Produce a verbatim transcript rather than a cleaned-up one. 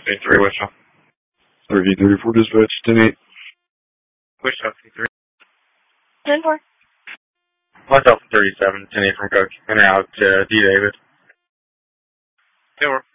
C three, Wichita. Three three four dispatch, ten eight. Wichita, C three. ten four. West Alpha thirty-seven, ten eight from Coach. In or out to D. David. ten four.